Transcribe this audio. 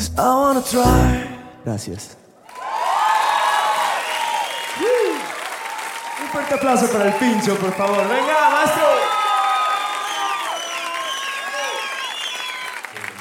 I wanna try. Gracias. Un fuerte aplauso para el Pincho, por favor. Venga, maestro.